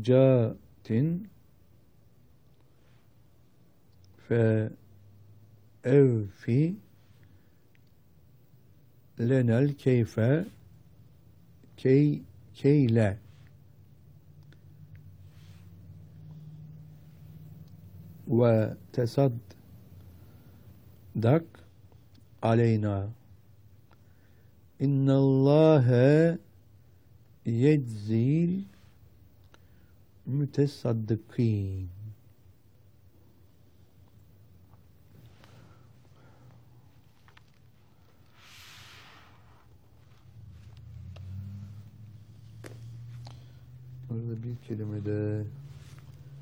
zevcatin fe evfi lenel keyfe keyle ve tesaddak aleyna innallâhe yeczil mütesaddikîn. Orada bir kelime de